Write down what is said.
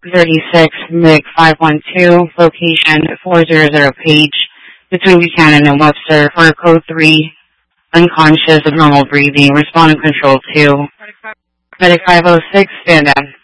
36 MiG 512, location 400 Page, between Buchanan and Webster, for code 3, unconscious, abnormal breathing, responding control 2. Medic 506, stand down.